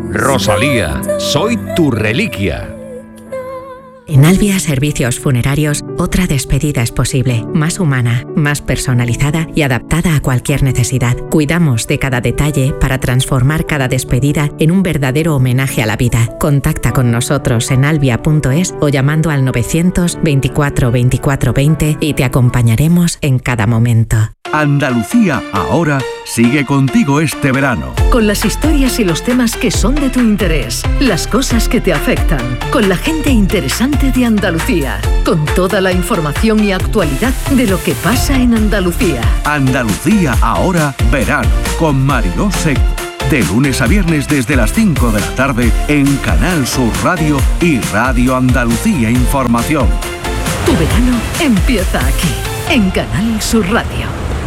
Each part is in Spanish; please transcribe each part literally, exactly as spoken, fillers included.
Rosalía, soy tu reliquia. En Albia Servicios Funerarios, otra despedida es posible, más humana, más personalizada y adaptada a cualquier necesidad. Cuidamos de cada detalle para transformar cada despedida en un verdadero homenaje a la vida. Contacta con nosotros en albia punto es o llamando al novecientos veinticuatro veinticuatro veinte y te acompañaremos en cada momento. Andalucía ahora sigue contigo este verano. Con las historias y los temas que son de tu interés, las cosas que te afectan, con la gente interesante de Andalucía, con toda la información y actualidad de lo que pasa en Andalucía. Andalucía ahora verano con Mariló Seco. De lunes a viernes desde las cinco de la tarde en Canal Sur Radio y Radio Andalucía Información. Tu verano empieza aquí, en Canal Sur Radio.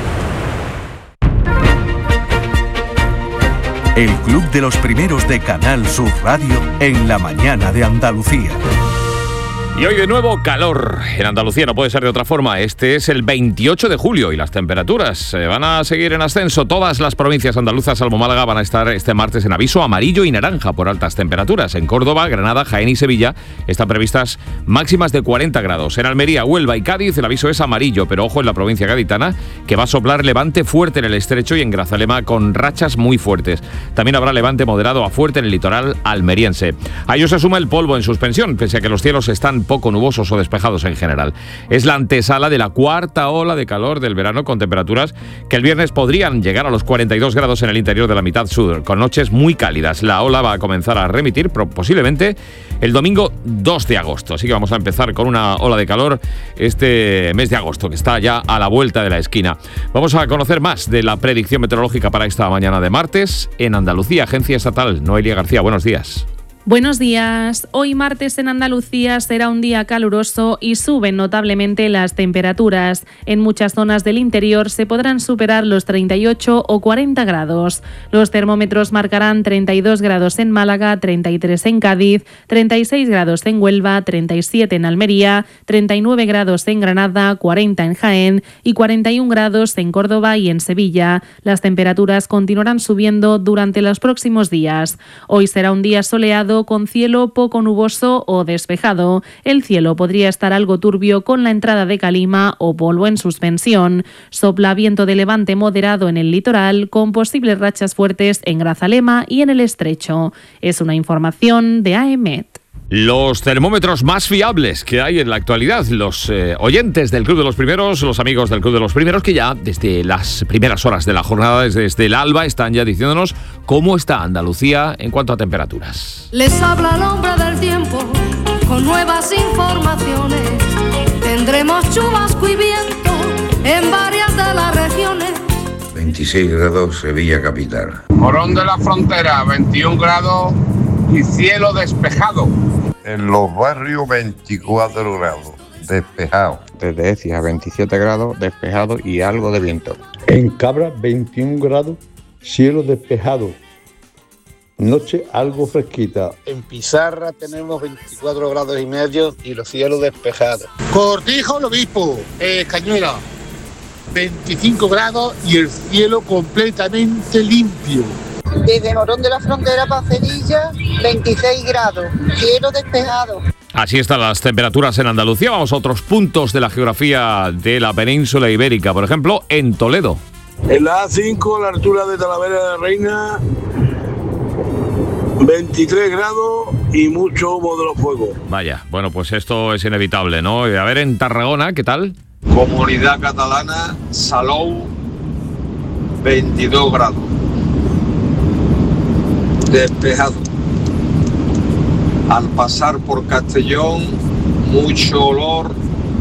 El Club de los Primeros de Canal Sur Radio en la mañana de Andalucía. Y hoy de nuevo calor. En Andalucía no puede ser de otra forma. Este es el veintiocho de julio y las temperaturas eh, van a seguir en ascenso. Todas las provincias andaluzas, salvo Málaga, van a estar este martes en aviso amarillo y naranja por altas temperaturas. En Córdoba, Granada, Jaén y Sevilla están previstas máximas de cuarenta grados. En Almería, Huelva y Cádiz el aviso es amarillo, pero ojo en la provincia gaditana, que va a soplar levante fuerte en el estrecho y en Grazalema con rachas muy fuertes. También habrá levante moderado a fuerte en el litoral almeriense. A ello se suma el polvo en suspensión, pese a que los cielos están poco nubosos o despejados en general. Es la antesala de la cuarta ola de calor del verano, con temperaturas que el viernes podrían llegar a los cuarenta y dos grados en el interior de la mitad sur, con noches muy cálidas. La ola va a comenzar a remitir posiblemente el domingo dos de agosto. Así que vamos a empezar con una ola de calor este mes de agosto, que está ya a la vuelta de la esquina. Vamos a conocer más de la predicción meteorológica para esta mañana de martes en Andalucía. Agencia Estatal, Noelia García, buenos días. Buenos días. Hoy martes en Andalucía será un día caluroso y suben notablemente las temperaturas. En muchas zonas del interior se podrán superar los treinta y ocho o cuarenta grados. Los termómetros marcarán treinta y dos grados en Málaga, treinta y tres en Cádiz, treinta y seis grados en Huelva, treinta y siete en Almería, treinta y nueve grados en Granada, cuarenta en Jaén y cuarenta y un grados en Córdoba y en Sevilla. Las temperaturas continuarán subiendo durante los próximos días. Hoy será un día soleado con cielo poco nuboso o despejado. El cielo podría estar algo turbio con la entrada de calima o polvo en suspensión. Sopla viento de levante moderado en el litoral, con posibles rachas fuertes en Grazalema y en el estrecho. Es una información de A E M E T. Los termómetros más fiables que hay en la actualidad, los eh, oyentes del Club de los Primeros, los amigos del Club de los Primeros, que ya desde las primeras horas de la jornada, desde, desde el alba, están ya diciéndonos cómo está Andalucía en cuanto a temperaturas. Les habla el hombre del tiempo con nuevas informaciones. Tendremos chubasco y viento en varias de las regiones. veintiséis grados Sevilla capital. Morón de la Frontera, veintiún grados y cielo despejado. En los barrios veinticuatro grados, despejado. Desde Ecija veintisiete grados, despejado y algo de viento. En Cabra veintiún grados, cielo despejado. Noche algo fresquita. En Pizarra tenemos veinticuatro grados y medio y los cielos despejados. Cortijo, el Obispo, eh, Cañuela, veinticinco grados y el cielo completamente limpio. Desde Morón de la Frontera para Sevilla, veintiséis grados, cielo despejado. Así están las temperaturas en Andalucía. Vamos a otros puntos de la geografía de la península ibérica. Por ejemplo, en Toledo. En la A cinco, a la altura de Talavera de la Reina, veintitrés grados y mucho humo de los fuegos. Vaya, bueno, pues esto es inevitable, ¿no? A ver, en Tarragona, ¿qué tal? Comunidad Catalana, Salou, veintidós grados. Despejado. Al pasar por Castellón, mucho olor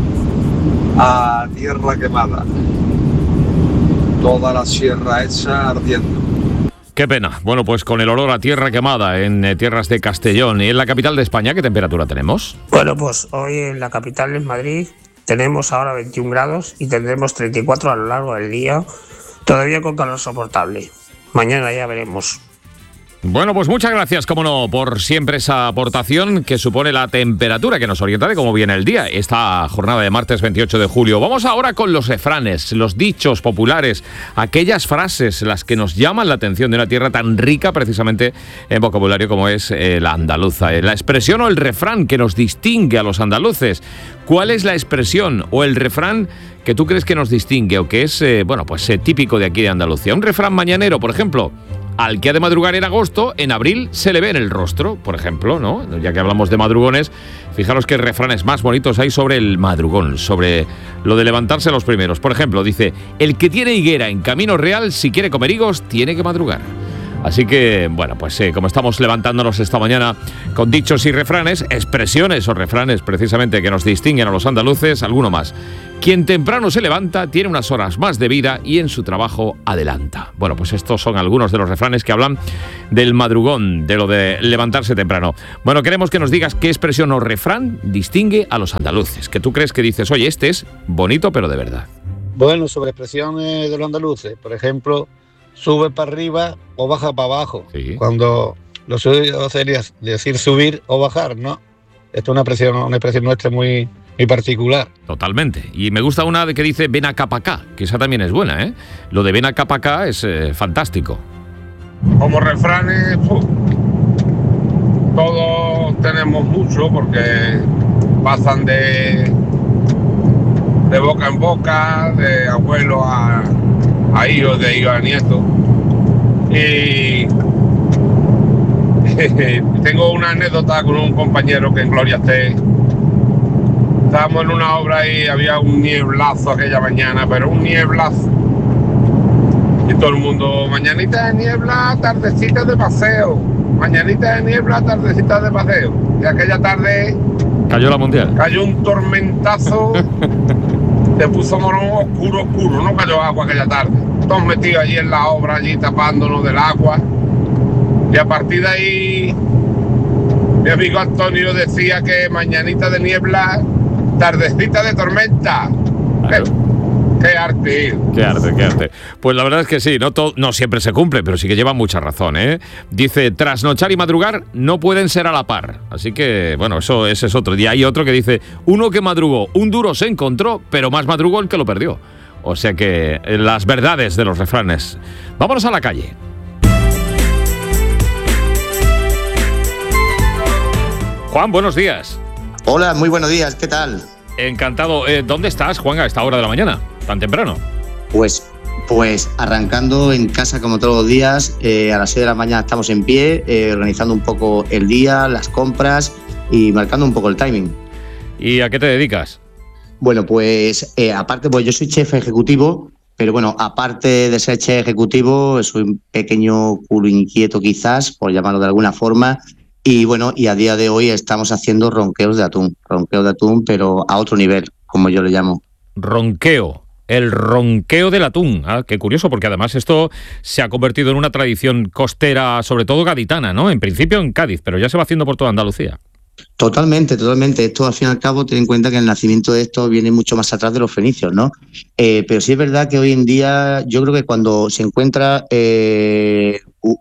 a tierra quemada. Toda la sierra hecha ardiendo. Qué pena. Bueno, pues con el olor a tierra quemada en eh, tierras de Castellón. ¿Y en la capital de España qué temperatura tenemos? Bueno, pues hoy en la capital, en Madrid, tenemos ahora veintiún grados y tendremos treinta y cuatro a lo largo del día, todavía con calor soportable. Mañana ya veremos. Bueno, pues muchas gracias, como no, por siempre esa aportación que supone la temperatura que nos orienta de cómo viene el día, esta jornada de martes veintiocho de julio. Vamos ahora con los refranes, los dichos populares, aquellas frases, las que nos llaman la atención de una tierra tan rica precisamente en vocabulario como es eh, la andaluza. La expresión o el refrán que nos distingue a los andaluces. ¿Cuál es la expresión o el refrán que tú crees que nos distingue o que es, eh, bueno, pues eh, típico de aquí de Andalucía? Un refrán mañanero, por ejemplo. Al que ha de madrugar en agosto, en abril se le ve en el rostro, por ejemplo, ¿no? Ya que hablamos de madrugones, fijaros qué refranes más bonitos hay sobre el madrugón, sobre lo de levantarse los primeros. Por ejemplo, dice, el que tiene higuera en Camino Real, si quiere comer higos, tiene que madrugar. Así que, bueno, pues eh, como estamos levantándonos esta mañana con dichos y refranes, expresiones o refranes precisamente que nos distinguen a los andaluces, alguno más. Quien temprano se levanta tiene unas horas más de vida y en su trabajo adelanta. Bueno, pues estos son algunos de los refranes que hablan del madrugón, de lo de levantarse temprano. Bueno, queremos que nos digas qué expresión o refrán distingue a los andaluces, que tú crees que dices, oye, este es bonito pero de verdad. Bueno, sobre expresiones de los andaluces, por ejemplo, sube para arriba o baja para abajo. Sí. Cuando lo suyo sería decir subir o bajar, ¿no? Esto es una expresión, una expresión nuestra muy, muy particular. Totalmente. Y me gusta una de que dice ven acá pa' acá, que esa también es buena, ¿eh? Lo de ven acá pa' acá es eh, fantástico. Como refranes, ¡puf! Todos tenemos mucho porque pasan de, de boca en boca, de abuelo a, a hijo, de hijo a nieto. Y tengo una anécdota con un compañero que en Gloria esté. Estábamos en una obra y había un nieblazo aquella mañana, pero un nieblazo. Y todo el mundo, mañanita de niebla, tardecita de paseo. Mañanita de niebla, tardecita de paseo. Y aquella tarde... Cayó la mundial. Cayó un tormentazo. Se puso morón oscuro, oscuro. No cayó agua aquella tarde. Todos metidos allí en la obra, allí tapándonos del agua. Y a partir de ahí, mi amigo Antonio decía que mañanita de niebla, tardecita de tormenta. Claro. ¡Qué, qué arte! ¡Qué arte, qué arte! Pues la verdad es que sí, no, todo, no siempre se cumple, pero sí que lleva mucha razón, ¿eh? Dice, trasnochar y madrugar no pueden ser a la par. Así que, bueno, eso ese es otro. Y hay otro que dice, uno que madrugó, un duro se encontró, pero más madrugó el que lo perdió. O sea que eh, las verdades de los refranes. Vámonos a la calle. Juan, buenos días. Hola, muy buenos días, ¿qué tal? Encantado. Eh, ¿Dónde estás, Juan, a esta hora de la mañana, tan temprano? Pues, pues arrancando en casa como todos los días, eh, a las seis de la mañana estamos en pie, eh, organizando un poco el día, las compras y marcando un poco el timing. ¿Y a qué te dedicas? Bueno, pues eh, aparte, pues yo soy chef ejecutivo, pero bueno, aparte de ser chef ejecutivo, soy un pequeño culo inquieto quizás, por llamarlo de alguna forma. Y bueno, y a día de hoy estamos haciendo ronqueos de atún, ronqueos de atún, pero a otro nivel, como yo le llamo. Ronqueo, el ronqueo del atún. Ah, qué curioso, porque además esto se ha convertido en una tradición costera, sobre todo gaditana, ¿no? En principio en Cádiz, pero ya se va haciendo por toda Andalucía. Totalmente, totalmente. Esto, al fin y al cabo, ten en cuenta que el nacimiento de esto viene mucho más atrás de los fenicios, ¿no? Eh, pero sí es verdad que hoy en día, yo creo que cuando se encuentra eh,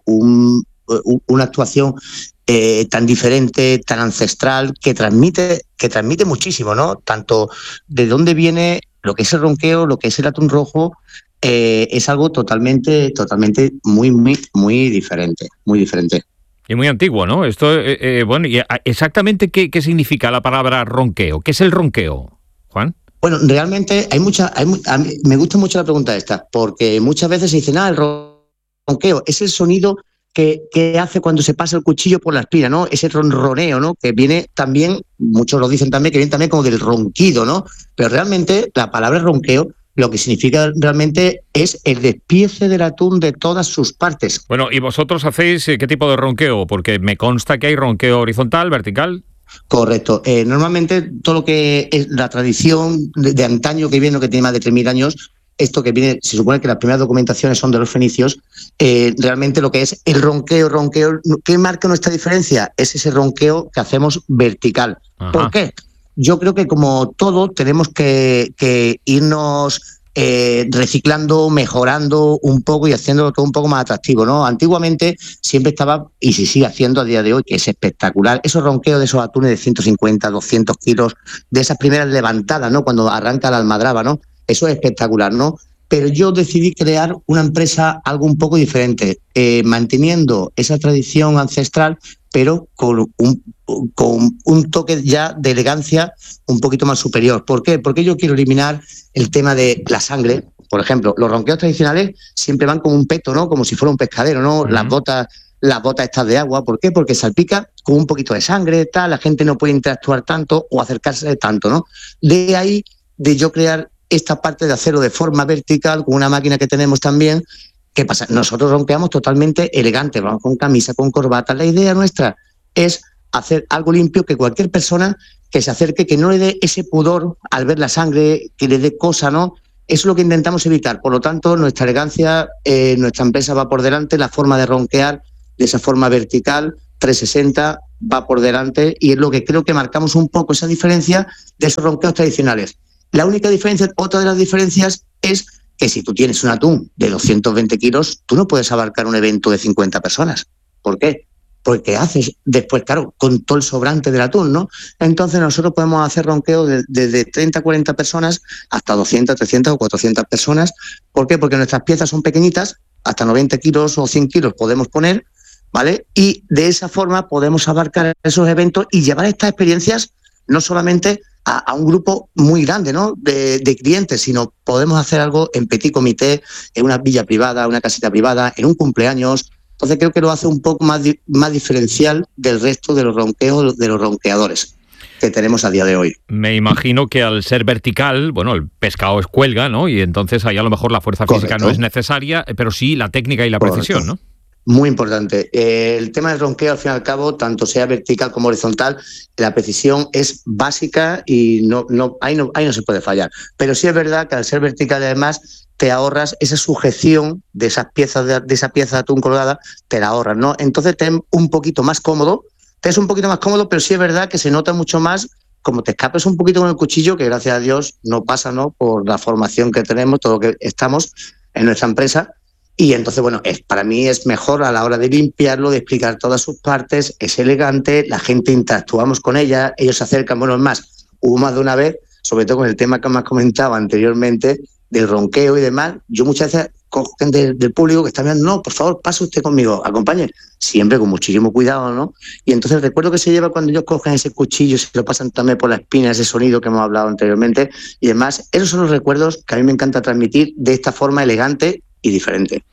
un, un, una actuación Eh, tan diferente, tan ancestral, que transmite, que transmite muchísimo, ¿no? Tanto de dónde viene lo que es el ronqueo, lo que es el atún rojo, eh, es algo totalmente, totalmente muy, muy, muy diferente, muy diferente. Y muy antiguo, ¿no? Esto, eh, eh, bueno, y exactamente qué, qué significa la palabra ronqueo. ¿Qué es el ronqueo, Juan? Bueno, realmente hay mucha, hay, a mí, me gusta mucho la pregunta esta, porque muchas veces se dice, ah, el ronqueo es el sonido Que, que hace cuando se pasa el cuchillo por la espina, ¿no? Ese ronroneo, ¿no? Que viene también, muchos lo dicen también, que viene también como del ronquido, ¿no? Pero realmente la palabra ronqueo lo que significa realmente es el despiece del atún de todas sus partes. Bueno, ¿y vosotros hacéis qué tipo de ronqueo? Porque me consta que hay ronqueo horizontal, vertical. Correcto. Eh, normalmente todo lo que es la tradición de, de antaño que viene, que tiene más de tres mil años, esto que viene, se supone que las primeras documentaciones son de los fenicios, eh, realmente lo que es el ronqueo, ronqueo, ¿qué marca nuestra diferencia? Es ese ronqueo que hacemos vertical. Ajá. ¿Por qué? Yo creo que como todo tenemos que, que irnos eh, reciclando, mejorando un poco y haciéndolo todo un poco más atractivo, ¿no? Antiguamente siempre estaba, y se sigue haciendo a día de hoy, que es espectacular, esos ronqueos de esos atunes de ciento cincuenta, doscientos kilos, de esas primeras levantadas, ¿no? Cuando arranca la almadraba, ¿no? Eso es espectacular, ¿no? Pero yo decidí crear una empresa algo un poco diferente, eh, manteniendo esa tradición ancestral, pero con un, con un toque ya de elegancia un poquito más superior. ¿Por qué? Porque yo quiero eliminar el tema de la sangre. Por ejemplo, los ronqueos tradicionales siempre van con un peto, ¿no? Como si fuera un pescadero, ¿no? Uh-huh. Las botas, las botas estas de agua. ¿Por qué? Porque salpica con un poquito de sangre, tal, la gente no puede interactuar tanto o acercarse tanto, ¿no? De ahí de yo crear esta parte de hacerlo de forma vertical con una máquina que tenemos también. ¿Qué pasa? Nosotros ronqueamos totalmente elegante, vamos con camisa, con corbata. La idea nuestra es hacer algo limpio, que cualquier persona que se acerque, que no le dé ese pudor al ver la sangre, que le dé cosa, ¿no? Eso es lo que intentamos evitar. Por lo tanto, nuestra elegancia, eh, nuestra empresa va por delante, la forma de ronquear de esa forma vertical, trescientos sesenta, va por delante, y es lo que creo que marcamos un poco esa diferencia de esos ronqueos tradicionales. La única diferencia, otra de las diferencias, es que si tú tienes un atún de doscientos veinte kilos, tú no puedes abarcar un evento de cincuenta personas. ¿Por qué? Porque haces después, claro, con todo el sobrante del atún, ¿no? Entonces nosotros podemos hacer ronqueos desde de, de treinta a cuarenta personas hasta doscientas, trescientas o cuatrocientas personas. ¿Por qué? Porque nuestras piezas son pequeñitas, hasta noventa kilos o cien kilos podemos poner, ¿vale? Y de esa forma podemos abarcar esos eventos y llevar estas experiencias no solamente A, a un grupo muy grande, ¿no? de, de clientes, sino podemos hacer algo en petit comité, en una villa privada, una casita privada, en un cumpleaños. Entonces creo que lo hace un poco más, di, más diferencial del resto de los ronqueos, de los ronqueadores que tenemos a día de hoy. Me imagino que al ser vertical, bueno, el pescado es cuelga, ¿no? Y entonces ahí a lo mejor la fuerza física Correcto. No es necesaria, pero sí la técnica y la Correcto. Precisión, ¿no? Muy importante. Eh, el tema del ronqueo, al fin y al cabo, tanto sea vertical como horizontal, la precisión es básica y no, no, ahí, no, ahí no se puede fallar. Pero sí es verdad que al ser vertical, además, te ahorras esa sujeción de esas piezas de, de esa pieza de atún colgada, te la ahorras, ¿no? Entonces te es un poquito más cómodo, te es un poquito más cómodo, pero sí es verdad que se nota mucho más como te escapes un poquito con el cuchillo, que gracias a Dios no pasa, ¿no? Por la formación que tenemos, todo lo que estamos en nuestra empresa. Y entonces, bueno, es, para mí es mejor a la hora de limpiarlo, de explicar todas sus partes, es elegante, la gente interactuamos con ella, ellos se acercan, bueno, es más, hubo más de una vez, sobre todo con el tema que me has comentado anteriormente, del ronqueo y demás, yo muchas veces con gente del, del público que está mirando, no, por favor, pase usted conmigo, acompañe, siempre con muchísimo cuidado, ¿no? Y entonces recuerdo que se lleva cuando ellos cogen ese cuchillo, se lo pasan también por la espina, ese sonido que hemos hablado anteriormente, y demás, esos son los recuerdos que a mí me encanta transmitir de esta forma elegante y diferente.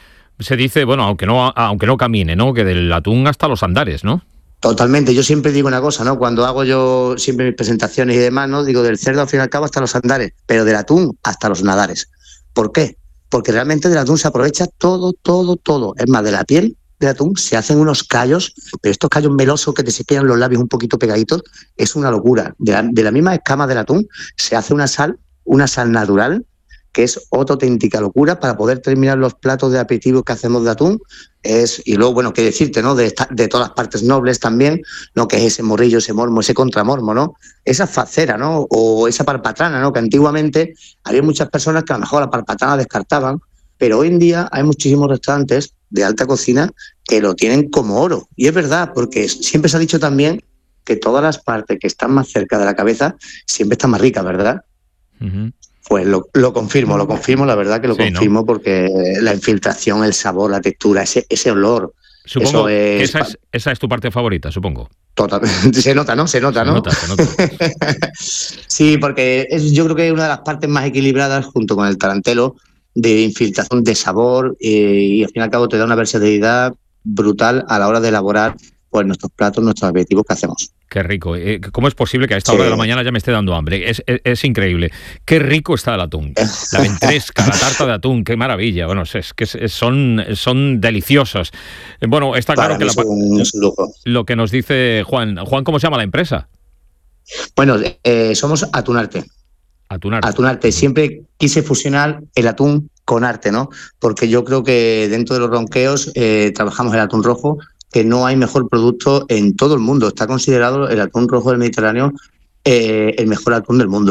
Se dice, bueno, aunque no, aunque no camine, ¿no? Que del atún hasta los andares, ¿no? Totalmente. Yo siempre digo una cosa, ¿no? Cuando hago yo siempre mis presentaciones y demás, ¿no? Digo del cerdo al fin y al cabo hasta los andares, pero del atún hasta los nadares. ¿Por qué? Porque realmente del atún se aprovecha todo, todo, todo. Es más, de la piel del atún se hacen unos callos, pero estos callos melosos que te se quedan los labios un poquito pegaditos, es una locura. De la, de la misma escama del atún se hace una sal, una sal natural, que es otra auténtica locura para poder terminar los platos de aperitivo que hacemos de atún. Es, y luego, bueno, qué decirte, ¿no? De, esta, de todas las partes nobles también, ¿no? Que es ese morrillo, ese mormo, ese contramormo, ¿no? Esa facera, ¿no? O esa parpatrana, ¿no? Que antiguamente había muchas personas que a lo mejor la parpatrana descartaban, pero hoy en día hay muchísimos restaurantes de alta cocina que lo tienen como oro. Y es verdad, porque siempre se ha dicho también que todas las partes que están más cerca de la cabeza siempre están más ricas, ¿verdad? Uh-huh. Pues lo, lo confirmo, lo confirmo, la verdad que lo sí, confirmo, ¿no? Porque la infiltración, el sabor, la textura, ese, ese olor. Supongo es... que esa es, esa es tu parte favorita, supongo. Totalmente. Se nota, ¿no? Se nota, se ¿no? Nota, se nota. Sí, porque es, yo creo que es una de las partes más equilibradas junto con el tarantelo de infiltración de sabor eh, y al fin y al cabo te da una versatilidad brutal a la hora de elaborar pues nuestros platos, nuestros aperitivos que hacemos. Qué rico. ¿Cómo es posible que a esta sí. hora de la mañana ya me esté dando hambre? Es, es, es increíble. Qué rico está el atún. La ventresca, la tarta de atún, qué maravilla. Bueno, es que es, son, son deliciosos. Bueno, está Para claro que la, es un, es un lujo. Lo que nos dice Juan. Juan, ¿cómo se llama la empresa? Bueno, eh, somos Atunarte. Atunarte. Atunarte. Siempre quise fusionar el atún con arte, ¿no? Porque yo creo que dentro de los ronqueos eh, trabajamos el atún rojo, que no hay mejor producto en todo el mundo. Está considerado el atún rojo del Mediterráneo eh, el mejor atún del mundo.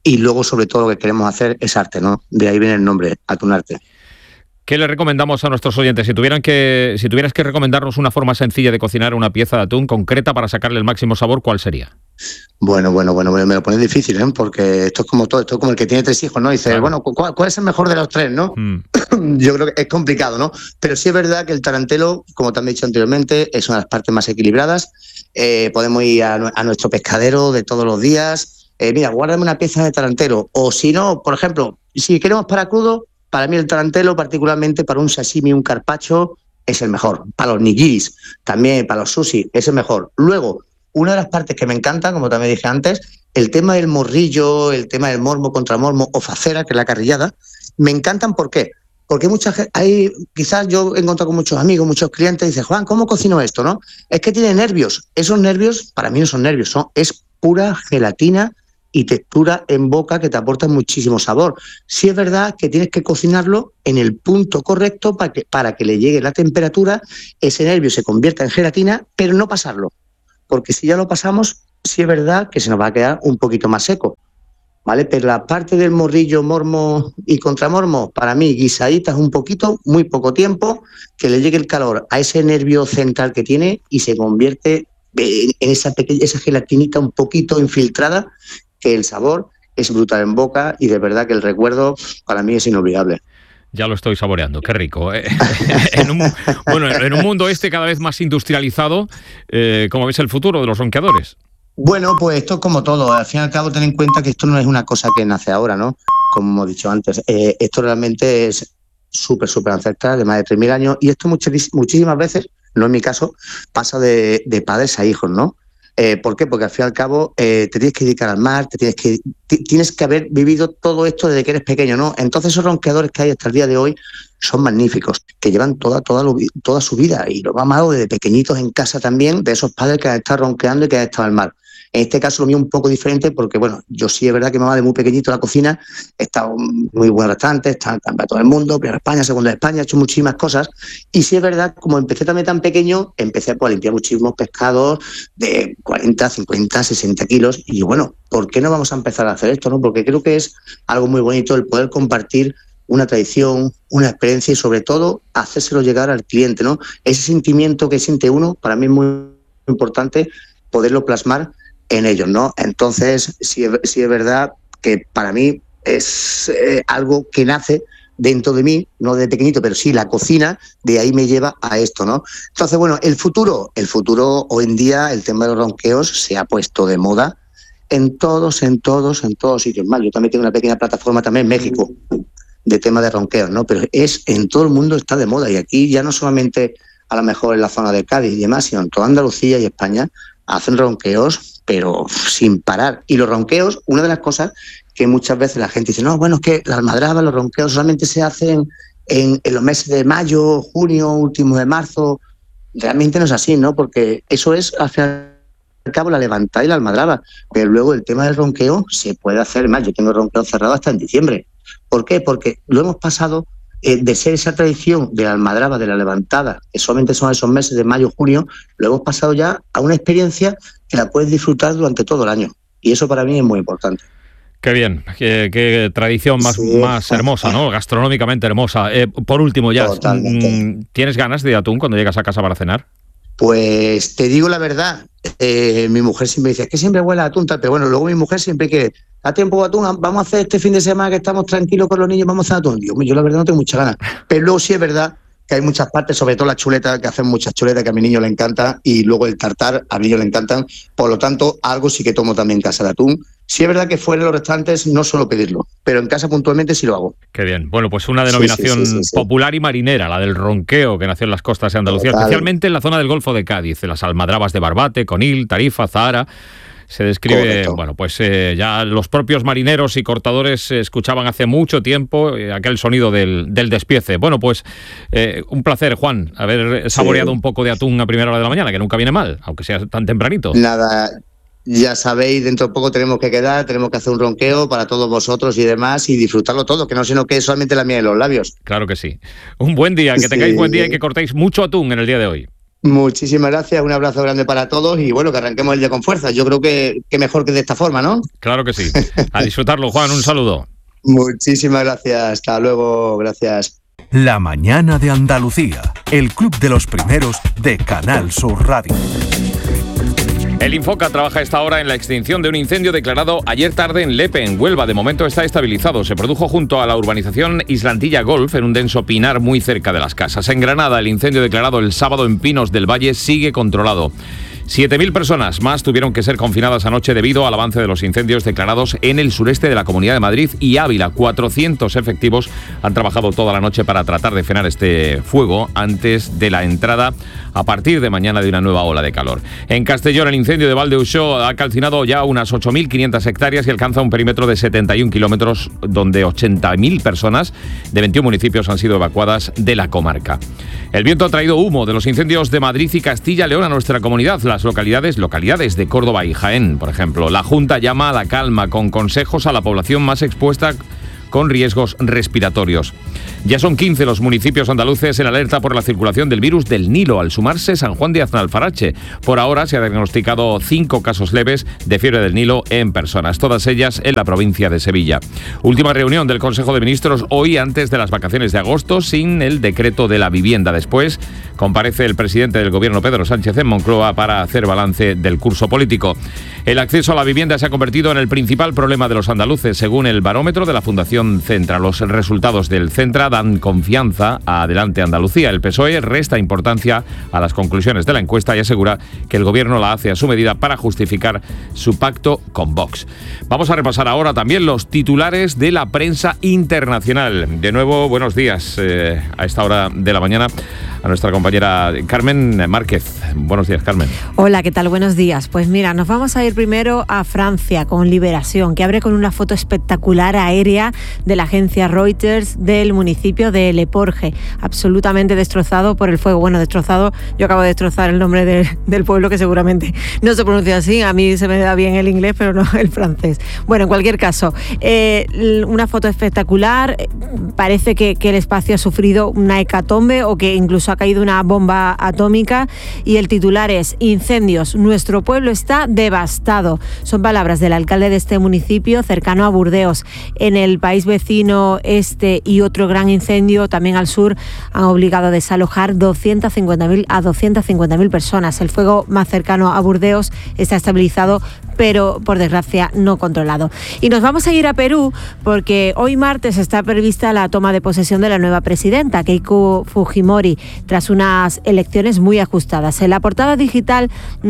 y luego sobre todo lo que queremos hacer es arte, ¿no? De ahí viene el nombre, Atunarte. ¿Qué le recomendamos a nuestros oyentes? Si tuvieran que, si tuvieras que recomendarnos una forma sencilla de cocinar una pieza de atún concreta para sacarle el máximo sabor, ¿cuál sería? Bueno, bueno, bueno, me lo pones difícil, ¿eh? Porque esto es como todo, esto es como el que tiene tres hijos, ¿no? Dice, claro. bueno, ¿cuál, ¿cuál es el mejor de los tres, no? Mm. Yo creo que es complicado, ¿no? Pero sí es verdad que el tarantelo, como te han dicho anteriormente, es una de las partes más equilibradas. Eh, podemos ir a, a nuestro pescadero de todos los días. Eh, mira, guárdame una pieza de tarantelo. O si no, por ejemplo, si queremos para crudo, para mí el tarantelo, particularmente para un sashimi, un carpaccio, es el mejor. Para los nigiris, también para los sushi, es el mejor. Luego, una de las partes que me encantan, como también dije antes, el tema del morrillo, el tema del mormo contra mormo o facera, que es la carrillada, me encantan. ¿Por qué? Porque mucha gente, hay, quizás yo he encontrado con muchos amigos, muchos clientes, y dicen, Juan, ¿cómo cocino esto? ¿No? Es que tiene nervios. Esos nervios, para mí no son nervios, son, es pura gelatina y textura en boca que te aporta muchísimo sabor. Sí es verdad que tienes que cocinarlo en el punto correcto para que, para que le llegue la temperatura, ese nervio se convierta en gelatina, pero no pasarlo. Porque si ya lo pasamos, sí es verdad que se nos va a quedar un poquito más seco, ¿vale? Pero la parte del morrillo, mormo y contramormo, para mí, guisaditas un poquito, muy poco tiempo, que le llegue el calor a ese nervio central que tiene y se convierte en esa pequeña, esa gelatinita un poquito infiltrada, que el sabor es brutal en boca y de verdad que el recuerdo para mí es inolvidable. Ya lo estoy saboreando, qué rico. ¿eh? en un, bueno, en un mundo este cada vez más industrializado, eh, ¿cómo ves el futuro de los ronqueadores? Bueno, pues esto es como todo. Al fin y al cabo, ten en cuenta que esto no es una cosa que nace ahora, ¿no? Como hemos dicho antes. Eh, esto realmente es súper, súper ancestral, de más de tres mil años, y esto muchis, muchísimas veces, no en mi caso, pasa de, de padres a hijos, ¿no? Eh, ¿Por qué? Porque al fin y al cabo eh, te tienes que dedicar al mar, te tienes que tienes que haber vivido todo esto desde que eres pequeño, ¿no? Entonces esos ronqueadores que hay hasta el día de hoy son magníficos, que llevan toda toda, lo, toda su vida y lo han amado desde pequeñitos en casa también, de esos padres que han estado ronqueando y que han estado al mar. En este caso lo mío un poco diferente porque, bueno, yo sí es verdad que me va de muy pequeñito a la cocina, he estado en muy buenos restaurantes, he estado en campeonato del mundo, primera España, segunda de España, he hecho muchísimas cosas y sí es verdad, como empecé también tan pequeño, empecé pues, a limpiar muchísimos pescados de cuarenta, cincuenta, sesenta kilos y bueno, ¿por qué no vamos a empezar a hacer esto? ¿No? Porque creo que es algo muy bonito el poder compartir una tradición, una experiencia y sobre todo hacérselo llegar al cliente, ¿no? Ese sentimiento que siente uno, para mí es muy importante poderlo plasmar en ellos, ¿no? Entonces, sí, sí es verdad que para mí es eh, algo que nace dentro de mí, no de pequeñito, pero sí la cocina, de ahí me lleva a esto, ¿no? Entonces, bueno, el futuro, el futuro hoy en día, el tema de los ronqueos se ha puesto de moda en todos, en todos, en todos sitios. Mal, yo también tengo una pequeña plataforma también en México de tema de ronqueos, ¿no? Pero es en todo el mundo está de moda y aquí ya no solamente a lo mejor en la zona de Cádiz y demás, sino en toda Andalucía y España hacen ronqueos, pero sin parar. Y los ronqueos, una de las cosas que muchas veces la gente dice, no, bueno, es que la almadraba, los ronqueos solamente se hacen en, en los meses de mayo, junio, últimos de marzo. Realmente no es así, ¿no? Porque eso es, al fin y al cabo, la levantada y la almadraba. Pero luego el tema del ronqueo se puede hacer más. Yo tengo ronqueo cerrado hasta en diciembre. ¿Por qué? Porque lo hemos pasado eh, de ser esa tradición de la almadraba, de la levantada, que solamente son esos meses de mayo, junio, lo hemos pasado ya a una experiencia que la puedes disfrutar durante todo el año. Y eso para mí es muy importante. Qué bien, qué, qué tradición más, sí, más hermosa, ¿no? Gastronómicamente hermosa. Eh, por último, ya, Totalmente. ¿Tienes ganas de atún cuando llegas a casa para cenar? Pues te digo la verdad, eh, mi mujer siempre dice, es que siempre huele a atún, tal, pero bueno, luego mi mujer siempre quiere, a tiempo atún, vamos a hacer este fin de semana que estamos tranquilos con los niños, vamos a hacer atún. Digo, yo la verdad no tengo muchas ganas, pero luego sí es verdad que hay muchas partes, sobre todo las chuletas, que hacen muchas chuletas que a mi niño le encantan, y luego el tartar, a mi niño le encantan, por lo tanto, algo sí que tomo también en casa de atún. Sí es verdad que fuera de los restaurantes no suelo pedirlo, pero en casa puntualmente sí lo hago. Qué bien. Bueno, pues una denominación sí, sí, sí, sí, popular y marinera, la del ronqueo, que nació en las costas de Andalucía, Total. especialmente en la zona del Golfo de Cádiz, en las almadrabas de Barbate, Conil, Tarifa, Zahara. Se describe, Correcto. bueno, pues eh, ya los propios marineros y cortadores eh, escuchaban hace mucho tiempo eh, aquel sonido del, del despiece. Bueno, pues eh, un placer, Juan, haber saboreado sí. un poco de atún a primera hora de la mañana, que nunca viene mal, aunque sea tan tempranito. Nada, ya sabéis, dentro de poco tenemos que quedar, tenemos que hacer un ronqueo para todos vosotros y demás y disfrutarlo todo, que no sino que es solamente la miel de los labios. Claro que sí. Un buen día, que sí. tengáis buen día y que cortéis mucho atún en el día de hoy. Muchísimas gracias, un abrazo grande para todos y bueno, que arranquemos el día con fuerza. Yo creo que, que mejor que de esta forma, ¿no? Claro que sí. A disfrutarlo, Juan, un saludo. Muchísimas gracias, hasta luego, gracias. La mañana de Andalucía, el club de los primeros de Canal Sur Radio. El Infoca trabaja a esta hora en la extinción de un incendio declarado ayer tarde en Lepe, en Huelva. De momento está estabilizado. Se produjo junto a la urbanización Islantilla Golf, en un denso pinar muy cerca de las casas. En Granada, el incendio declarado el sábado en Pinos del Valle sigue controlado. siete mil personas más tuvieron que ser confinadas anoche debido al avance de los incendios declarados en el sureste de la Comunidad de Madrid y Ávila. cuatrocientos efectivos han trabajado toda la noche para tratar de frenar este fuego antes de la entrada a partir de mañana de una nueva ola de calor. En Castellón, el incendio de Valdeuxó ha calcinado ya unas ocho mil quinientas hectáreas y alcanza un perímetro de setenta y un kilómetros, donde ochenta mil personas de veintiún municipios han sido evacuadas de la comarca. El viento ha traído humo de los incendios de Madrid y Castilla-León a nuestra comunidad. Las localidades, localidades de Córdoba y Jaén, por ejemplo. La Junta llama a la calma con consejos a la población más expuesta con riesgos respiratorios. Ya son quince los municipios andaluces en alerta por la circulación del virus del Nilo, al sumarse San Juan de Aznalfarache. Por ahora se ha diagnosticado cinco casos leves de fiebre del Nilo en personas, todas ellas en la provincia de Sevilla. Última reunión del Consejo de Ministros hoy antes de las vacaciones de agosto sin el decreto de la vivienda. Después comparece el presidente del Gobierno, Pedro Sánchez, en Moncloa para hacer balance del curso político. El acceso a la vivienda se ha convertido en el principal problema de los andaluces, según el barómetro de la Fundación Centra. Los resultados del Centra dan confianza a Adelante Andalucía. El P S O E resta importancia a las conclusiones de la encuesta y asegura que el Gobierno la hace a su medida para justificar su pacto con Vox. Vamos a repasar ahora también los titulares de la prensa internacional. De nuevo, buenos días eh, a esta hora de la mañana a nuestra compañera Carmen Márquez. Buenos días, Carmen. Hola, ¿qué tal? Buenos días. Pues mira, nos vamos a ir primero a Francia con Liberación, que abre con una foto espectacular aérea de la agencia Reuters del municipio de Le Porge, absolutamente destrozado por el fuego. Bueno, destrozado, yo acabo de destrozar el nombre de, del pueblo, que seguramente no se pronuncia así. A mí se me da bien el inglés, pero no el francés. Bueno, en cualquier caso, eh, una foto espectacular. Parece que, que el espacio ha sufrido una hecatombe o que incluso ha caído una bomba atómica, y el titular es: incendios, nuestro pueblo está devastado. Son palabras del alcalde de este municipio cercano a Burdeos. En el país vecino este y otro gran incendio también al sur han obligado a desalojar doscientas cincuenta mil a doscientas cincuenta mil personas. El fuego más cercano a Burdeos está estabilizado, pero por desgracia no controlado. Y nos vamos a ir a Perú, porque hoy martes está prevista la toma de posesión de la nueva presidenta, Keiko Fujimori, tras unas elecciones muy ajustadas. En la portada digital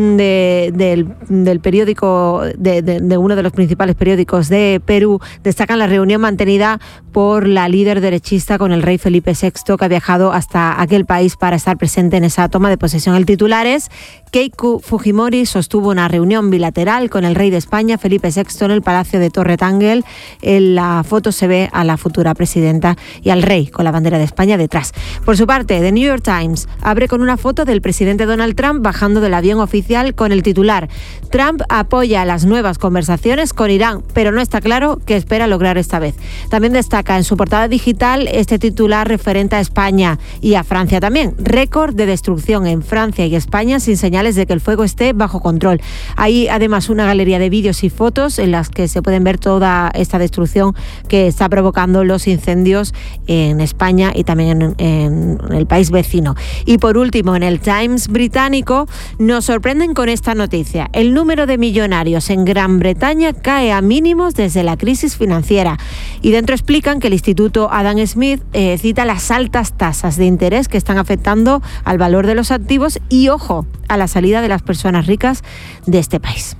de, del, del periódico, de, de, de uno de los principales periódicos de Perú, destacan la reunión mantenida por la líder derechista con el rey Felipe sexto, que ha viajado hasta aquel país para estar presente en esa toma de posesión. El titular es: Keiko Fujimori sostuvo una reunión bilateral con el rey de España, Felipe sexto, en el Palacio de Torre Tángel. En la foto se ve a la futura presidenta y al rey con la bandera de España detrás. Por su parte, The New York Times abre con una foto del presidente Donald Trump bajando del avión oficial con el titular: Trump apoya las nuevas conversaciones con Irán, pero no está claro qué espera lograr esta vez. También destaca en su portada digital este titular referente a España y a Francia también: récord de destrucción en Francia y España sin señales de que el fuego esté bajo control. Hay además una galería de vídeos y fotos en las que se pueden ver toda esta destrucción que está provocando los incendios en España y también en, en el país vecino. Y por último, en el Times británico nos sorprenden con esta noticia: el número de millonarios en Gran Bretaña cae a mínimos desde la crisis financiera. Y dentro explican que el Instituto Adam Smith eh, cita las altas tasas de interés que están afectando al valor de los activos y, ojo, a la salida de las personas ricas de este país.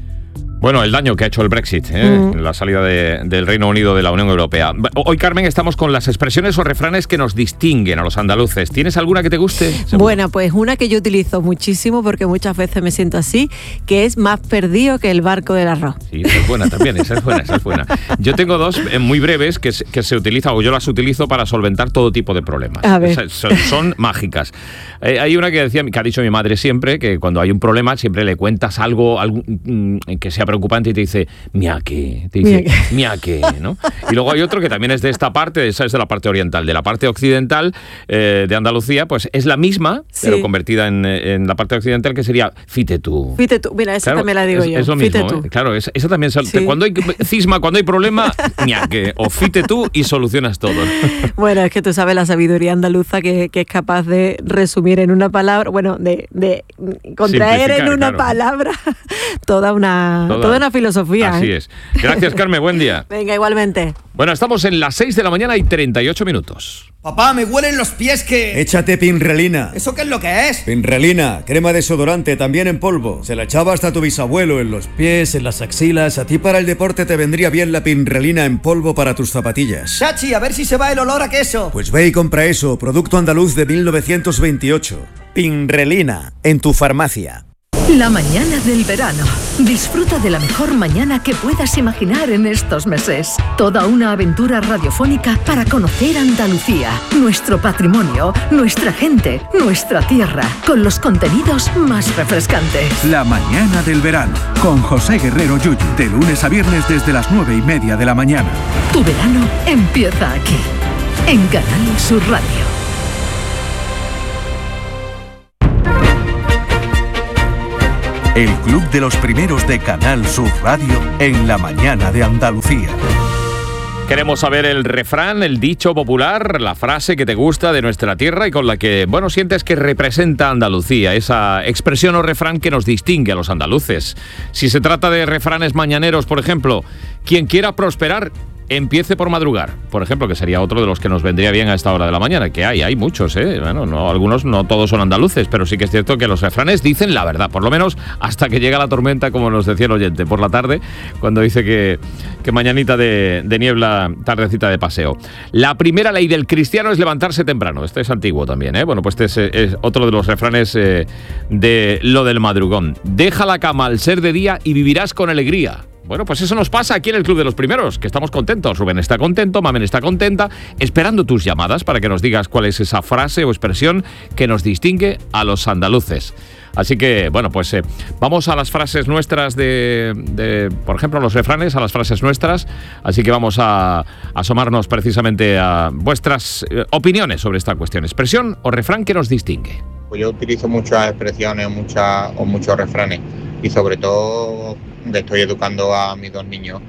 Bueno, el daño que ha hecho el Brexit, ¿eh? mm. la salida de, del Reino Unido de la Unión Europea. Hoy, Carmen, estamos con las expresiones o refranes que nos distinguen a los andaluces. ¿Tienes alguna que te guste? Seguro. Bueno, pues una que yo utilizo muchísimo porque muchas veces me siento así, que es: más perdido que el barco del arroz. Sí, esa es buena también, esa es buena, esa es buena. Yo tengo dos eh, muy breves que, que se utilizan, o yo las utilizo para solventar todo tipo de problemas. A ver. Son, son mágicas. Eh, hay una que decía, que ha dicho mi madre siempre, que cuando hay un problema siempre le cuentas algo, algo que sea preocupante y te dice, mia que, te dice, mia que, ¿no? Y luego hay otro que también es de esta parte, esa es de la parte oriental, de la parte occidental eh, de Andalucía, pues es la misma, sí. pero convertida en, en la parte occidental, que sería fite tú. Fite tú, mira, esa claro, también la digo es, yo. Es lo mismo, ¿eh? Claro, esa, esa también, sal, sí. cuando hay cisma, cuando hay problema, mia que, o fite tú y solucionas todo. Bueno, es que tú sabes la sabiduría andaluza que, que es capaz de resumir en una palabra, bueno, de, de contraer en una claro. palabra toda una, toda, toda una filosofía. Así ¿eh? es. Gracias, Carmen, buen día. Venga, igualmente. Bueno, estamos en las seis de la mañana y treinta y ocho minutos. Papá, me huelen los pies que... Échate Pinrelina. ¿Eso qué es lo que es? Pinrelina, crema desodorante, también en polvo. Se la echaba hasta tu bisabuelo en los pies, en las axilas. A ti para el deporte te vendría bien la Pinrelina en polvo para tus zapatillas. Chachi, a ver si se va el olor a queso. Pues ve y compra eso, producto andaluz de mil novecientos veintiocho. Pinrelina, en tu farmacia. La mañana del verano. Disfruta de la mejor mañana que puedas imaginar en estos meses. Toda una aventura radiofónica para conocer Andalucía, nuestro patrimonio, nuestra gente, nuestra tierra, con los contenidos más refrescantes. La mañana del verano, con José Guerrero Yuyu, de lunes a viernes desde las nueve y media de la mañana. Tu verano empieza aquí, en Canal Sur Radio. El Club de los Primeros de Canal Sur Radio en la mañana de Andalucía. Queremos saber el refrán, el dicho popular, la frase que te gusta de nuestra tierra y con la que, bueno, sientes que representa Andalucía, esa expresión o refrán que nos distingue a los andaluces. Si se trata de refranes mañaneros, por ejemplo, quien quiera prosperar, empiece por madrugar, por ejemplo, que sería otro de los que nos vendría bien a esta hora de la mañana, que hay, hay muchos, ¿eh? Bueno, no, algunos no todos son andaluces, pero sí que es cierto que los refranes dicen la verdad, por lo menos hasta que llega la tormenta, como nos decía el oyente, por la tarde, cuando dice que, que mañanita de, de niebla, tardecita de paseo. La primera ley del cristiano es levantarse temprano, este es antiguo también, ¿eh? Bueno, pues este es, es otro de los refranes eh, de lo del madrugón. Deja la cama al ser de día y vivirás con alegría. Bueno, pues eso nos pasa aquí en el Club de los Primeros, que estamos contentos. Rubén está contento, Mamen está contenta, esperando tus llamadas para que nos digas cuál es esa frase o expresión que nos distingue a los andaluces. Así que, bueno, pues eh, vamos a las frases nuestras de, de, por ejemplo, los refranes, a las frases nuestras. Así que vamos a, a asomarnos precisamente a vuestras eh, opiniones sobre esta cuestión. ¿Expresión o refrán que nos distingue? Pues yo utilizo muchas expresiones muchas, o muchos refranes y sobre todo estoy educando a mis dos niños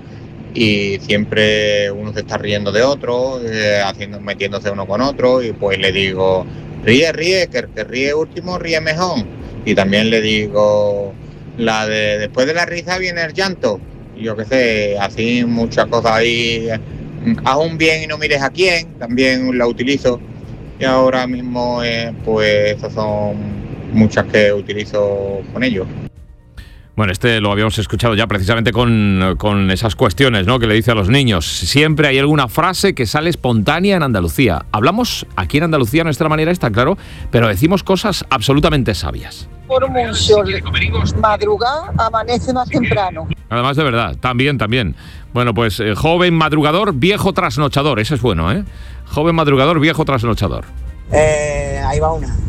y siempre uno se está riendo de otro, eh, haciendo, metiéndose uno con otro y pues le digo, ríe, ríe, que el que ríe último ríe mejor. Y también le digo la de después de la risa viene el llanto. Yo qué sé, así muchas cosas ahí. Haz un bien y no mires a quién, también la utilizo. Y ahora mismo eh, pues esas son muchas que utilizo con ellos. Bueno, este lo habíamos escuchado ya precisamente con, con esas cuestiones, ¿no?, que le dice a los niños. Siempre hay alguna frase que sale espontánea en Andalucía. Hablamos aquí en Andalucía a nuestra manera, está claro, pero decimos cosas absolutamente sabias. Por mucho madrugar, amanece más temprano. Además, de verdad, también, también. Bueno, pues eh, joven madrugador, viejo trasnochador. Ese es bueno, ¿eh? Joven madrugador, viejo trasnochador. Eh, ahí va una.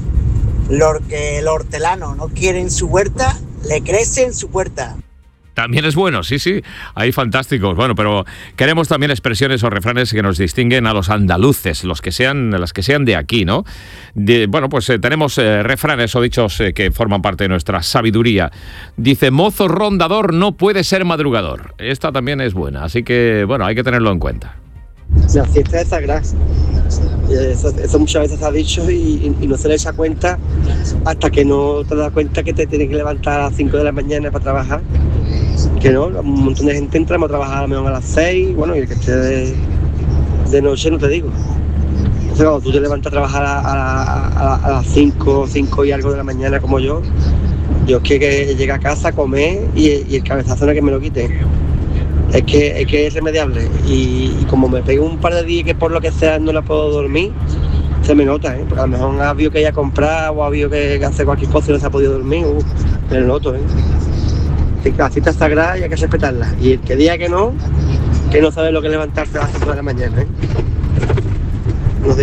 Lo que el hortelano no quiere en su huerta, le crece en su puerta. También es bueno, sí, sí, hay fantásticos. Bueno, pero queremos también expresiones o refranes que nos distinguen a los andaluces, los que sean, las que sean de aquí, ¿no? De, bueno, pues eh, tenemos eh, refranes o dichos eh, que forman parte de nuestra sabiduría. Dice, mozo rondador no puede ser madrugador. Esta también es buena, así que, bueno, hay que tenerlo en cuenta. La fiesta es sagrada. Eso, eso muchas veces se ha dicho y, y no se le echa cuenta hasta que no te das cuenta que te tienes que levantar a las cinco de la mañana para trabajar. Que no, un montón de gente entramos a trabajar a lo mejor a las seis, bueno, y el que esté de, de noche no te digo. O sea, cuando tú te levantas a trabajar a, a, a, a las cinco, cinco y algo de la mañana como yo, yo es que, que llegue a casa a comer y, y el cabezazo no es que me lo quite. Es que, es que es irremediable y, y como me pego un par de días que por lo que sea no la puedo dormir, se me nota, ¿eh? Porque a lo mejor ha habido que ir a comprar o ha habido que, que hacer cualquier cosa y no se ha podido dormir, uh, me lo noto, ¿eh? Así que la cita es sagrada y hay que respetarla. Y el que diga que no, que no sabe lo que es levantarse a las cinco de la mañana, ¿eh? Buenos días.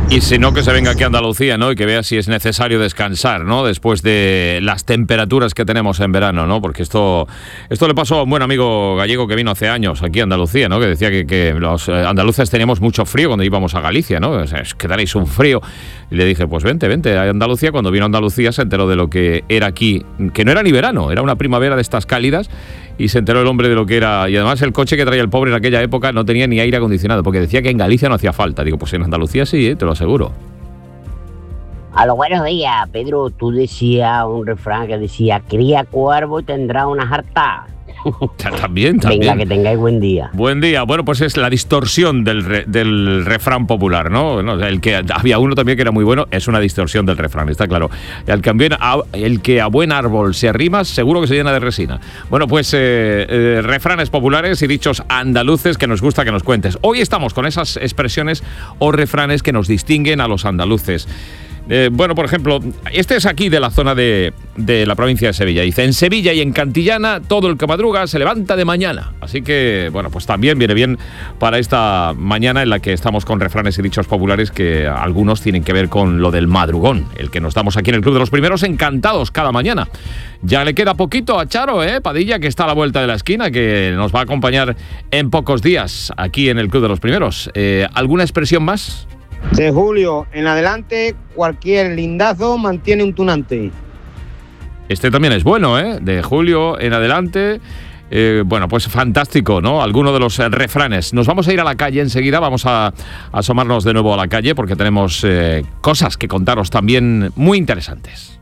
Y si no, que se venga aquí a Andalucía, ¿no? Y que vea si es necesario descansar, ¿no? Después de las temperaturas que tenemos en verano, ¿no? Porque esto esto le pasó a un buen amigo gallego que vino hace años aquí a Andalucía, ¿no? Que decía que, que los andaluces teníamos mucho frío cuando íbamos a Galicia, ¿no? O sea, es que daréis un frío. Y le dije, pues vente, vente a Andalucía. Cuando vino a Andalucía se enteró de lo que era aquí, que no era ni verano, era una primavera de estas cálidas. Y se enteró el hombre de lo que era. Y además el coche que traía el pobre en aquella época no tenía ni aire acondicionado, porque decía que en Galicia no hacía falta. Digo, pues en Andalucía sí, ¿eh? Te lo aseguro. A los buenos días, Pedro. Tú decías un refrán que decía, cría cuervo y tendrá una jarta. También, también. Venga, que tengáis buen día. Buen día. Bueno, pues es la distorsión del, re, del refrán popular, ¿no? ¿no? El que había uno también que era muy bueno, es una distorsión del refrán, está claro. El que, a, el que a buen árbol se arrima, seguro que se llena de resina. Bueno, pues eh, eh, refranes populares y dichos andaluces que nos gusta que nos cuentes. Hoy estamos con esas expresiones o refranes que nos distinguen a los andaluces. Eh, bueno, por ejemplo, este es aquí de la zona de, de la provincia de Sevilla. Dice, en Sevilla y en Cantillana, todo el que madruga se levanta de mañana. Así que, bueno, pues también viene bien para esta mañana en la que estamos con refranes y dichos populares que algunos tienen que ver con lo del madrugón, el que nos damos aquí en el Club de los Primeros, encantados cada mañana. Ya le queda poquito a Charo, ¿eh? Padilla, que está a la vuelta de la esquina, que nos va a acompañar en pocos días aquí en el Club de los Primeros. Eh, ¿Alguna expresión más? De julio en adelante, cualquier lindazo mantiene un tunante. Este también es bueno, ¿eh? De julio en adelante. Eh, bueno, pues fantástico, ¿no? Alguno de los eh, refranes. Nos vamos a ir a la calle enseguida, vamos a, a asomarnos de nuevo a la calle porque tenemos eh, cosas que contaros también muy interesantes.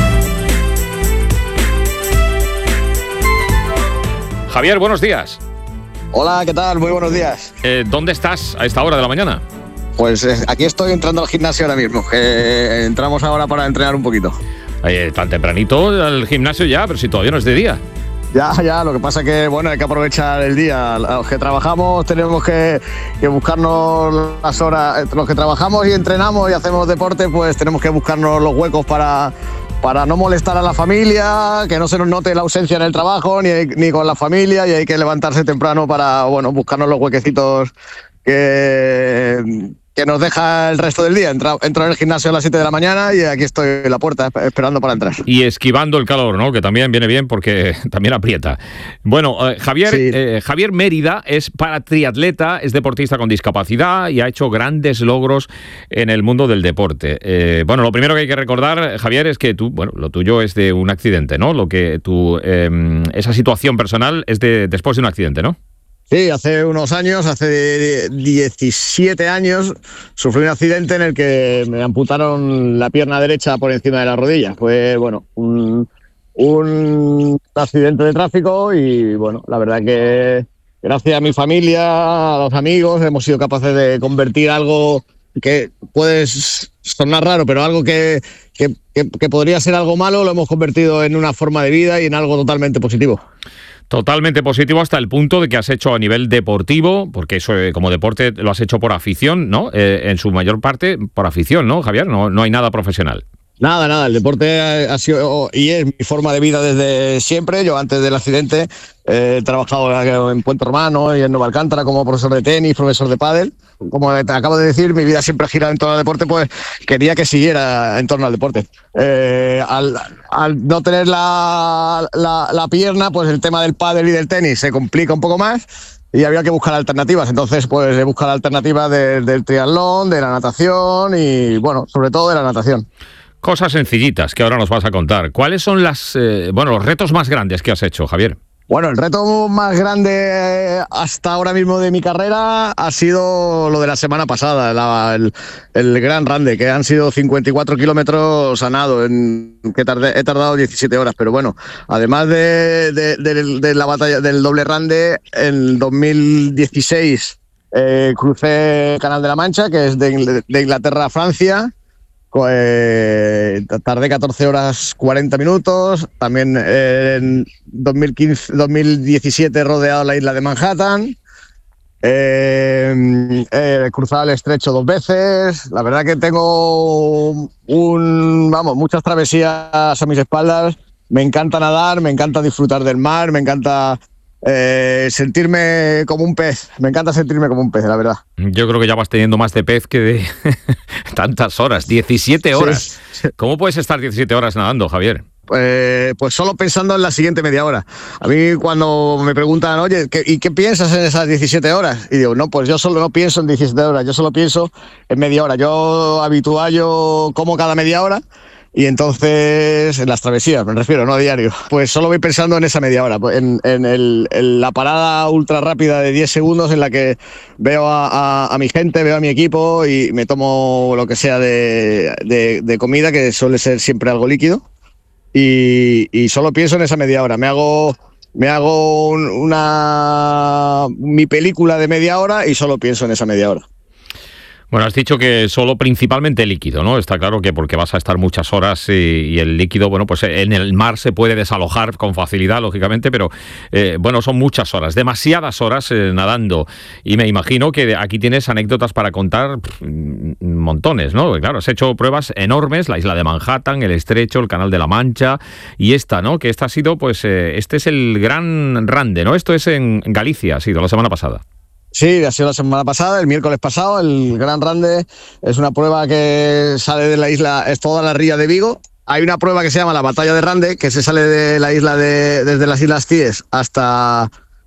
Javier, buenos días. Hola, ¿qué tal? Muy buenos días. Eh, ¿Dónde estás a esta hora de la mañana? Pues eh, aquí estoy entrando al gimnasio ahora mismo, que entramos ahora para entrenar un poquito. Eh, tan tempranito al gimnasio ya, pero si todavía no es de día. Ya, ya, lo que pasa es que, bueno, hay que aprovechar el día. Los que trabajamos tenemos que, que buscarnos las horas, los que trabajamos y entrenamos y hacemos deporte, pues tenemos que buscarnos los huecos para, para no molestar a la familia, que no se nos note la ausencia en el trabajo ni, ni con la familia, y hay que levantarse temprano para, bueno, buscarnos los huequecitos que... que nos deja el resto del día. Entro, entro en el gimnasio a las siete de la mañana y aquí estoy en la puerta esperando para entrar. Y esquivando el calor, ¿no? Que también viene bien porque también aprieta. Bueno, eh, Javier, sí. eh, Javier Mérida es paratriatleta, es deportista con discapacidad y ha hecho grandes logros en el mundo del deporte. Eh, bueno, lo primero que hay que recordar, Javier, es que tú, bueno, lo tuyo es de un accidente, ¿no? Lo que tú, eh, esa situación personal es de después de un accidente, ¿no? Sí, hace unos años, hace diecisiete años, sufrí un accidente en el que me amputaron la pierna derecha por encima de la rodilla. Fue, bueno, un, un accidente de tráfico y, bueno, la verdad que gracias a mi familia, a los amigos, hemos sido capaces de convertir algo que puede sonar raro, pero algo que, que, que, que podría ser algo malo, lo hemos convertido en una forma de vida y en algo totalmente positivo. Totalmente positivo hasta el punto de que has hecho a nivel deportivo, porque eso eh, como deporte lo has hecho por afición, ¿no? Eh, en su mayor parte por afición, ¿no, Javier? No, no hay nada profesional. Nada, nada, el deporte ha, ha sido y es mi forma de vida desde siempre. Yo antes del accidente eh, he trabajado en Puente Romano y en Nueva Alcántara como profesor de tenis, profesor de pádel. Como te acabo de decir, mi vida siempre ha girado en torno al deporte, pues quería que siguiera en torno al deporte. Eh, al, al no tener la, la, la pierna, pues el tema del pádel y del tenis se complica un poco más y había que buscar alternativas. Entonces, pues he buscado alternativas de, del triatlón, de la natación y, bueno, sobre todo de la natación. Cosas sencillitas que ahora nos vas a contar. ¿Cuáles son las, eh, bueno, los retos más grandes que has hecho, Javier? Bueno, el reto más grande hasta ahora mismo de mi carrera ha sido lo de la semana pasada, la, el, el Gran Rande, que han sido cincuenta y cuatro kilómetros a nado, en que tardé, he tardado diecisiete horas. Pero bueno, además de, de, de, de la batalla del doble Rande, en dos mil dieciséis eh, crucé el Canal de la Mancha, que es de, de Inglaterra a Francia. Eh, tardé catorce horas cuarenta minutos. También eh, en dos mil quince, dos mil diecisiete he rodeado la isla de Manhattan. Eh, he cruzado el estrecho dos veces. La verdad que tengo un, vamos, muchas travesías a mis espaldas. Me encanta nadar, me encanta disfrutar del mar, me encanta eh, sentirme como un pez. Me encanta sentirme como un pez, la verdad. Yo creo que ya vas teniendo más de pez que de tantas horas. diecisiete horas. Sí. ¿Cómo puedes estar diecisiete horas nadando, Javier? Eh, pues solo pensando en la siguiente media hora. A mí cuando me preguntan, oye, ¿qué, ¿y qué piensas en esas diecisiete horas? Y digo, no, pues yo solo no pienso en diecisiete horas, yo solo pienso en media hora. Yo habitual, yo como cada media hora y entonces en las travesías, me refiero, no a diario. Pues solo voy pensando en esa media hora, en, en, el, en la parada ultra rápida de diez segundos en la que veo a, a, a mi gente, veo a mi equipo y me tomo lo que sea de, de, de comida, que suele ser siempre algo líquido. Y, y solo pienso en esa media hora. Me hago, me hago un, una mi película de media hora y solo pienso en esa media hora. Bueno, has dicho que solo principalmente líquido, ¿no? Está claro que porque vas a estar muchas horas y, y el líquido, bueno, pues en el mar se puede desalojar con facilidad, lógicamente, pero eh, bueno, son muchas horas, demasiadas horas eh, nadando. Y me imagino que aquí tienes anécdotas para contar pff, montones, ¿no? Claro, has hecho pruebas enormes, la isla de Manhattan, el Estrecho, el Canal de la Mancha y esta, ¿no? Que esta ha sido, pues, eh, este es el Gran Rande, ¿no? Esto es en Galicia, ha sido la semana pasada. Sí, ha sido la semana pasada, el miércoles pasado. El Gran Rande es una prueba que sale de la isla, es toda la ría de Vigo. Hay una prueba que se llama la Batalla de Rande, que se sale de la isla de, desde las Islas Cíes hasta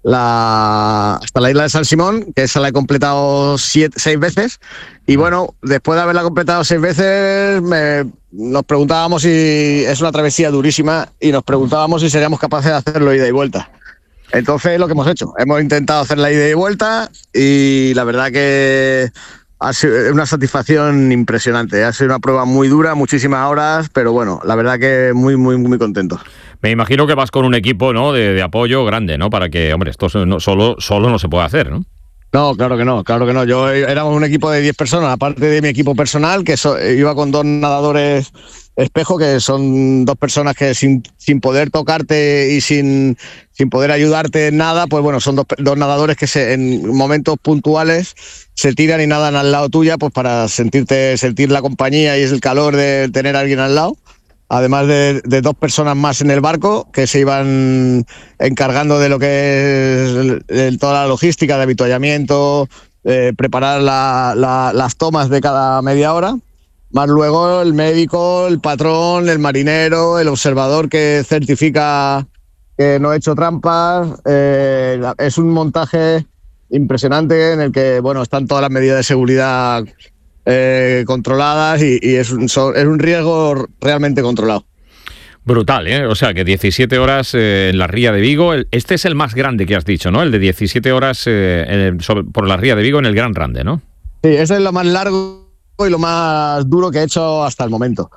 la, hasta la isla de San Simón, que esa la he completado siete, seis veces. Y bueno, después de haberla completado seis veces, me, nos preguntábamos si es una travesía durísima y nos preguntábamos si seríamos capaces de hacerlo ida y vuelta. Entonces es lo que hemos hecho. Hemos intentado hacer la ida y vuelta y la verdad que ha sido una satisfacción impresionante. Ha sido una prueba muy dura, muchísimas horas, pero bueno, la verdad que muy, muy, muy contento. Me imagino que vas con un equipo, ¿no?, de, de apoyo grande, ¿no? Para que, hombre, esto no, solo, solo no se puede hacer, ¿no? No, claro que no, claro que no. Yo éramos un equipo de diez personas, aparte de mi equipo personal, que so, iba con dos nadadores espejo, que son dos personas que sin, sin poder tocarte y sin, sin poder ayudarte en nada, pues bueno, son dos, dos nadadores que se, en momentos puntuales se tiran y nadan al lado tuya, pues para sentirte, sentir la compañía y el calor de tener a alguien al lado. Además de, de dos personas más en el barco que se iban encargando de lo que es el, el, toda la logística de avituallamiento, eh, preparar la, la, las tomas de cada media hora, más luego el médico, el patrón, el marinero, el observador que certifica que no he hecho trampas. Eh, es un montaje impresionante en el que, bueno, están todas las medidas de seguridad Eh, controladas y, y es, un, son, es un riesgo realmente controlado. Brutal, ¿eh? O sea, que diecisiete horas eh, en la ría de Vigo. Este es el más grande que has dicho, ¿no? El de diecisiete horas eh, en el, sobre, por la ría de Vigo en el Gran Rande, ¿no? Sí, ese es lo más largo y lo más duro que he hecho hasta el momento.